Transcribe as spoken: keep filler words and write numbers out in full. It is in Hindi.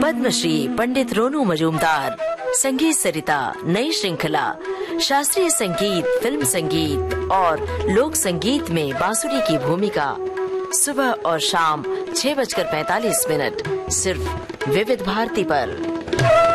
पद्मश्री पंडित रोनू मजूमदार, संगीत सरिता नई श्रृंखला, शास्त्रीय संगीत, फिल्म संगीत और लोक संगीत में बांसुरी की भूमिका, सुबह और शाम छह बजकर पैंतालीस मिनट सिर्फ विविध भारती पर।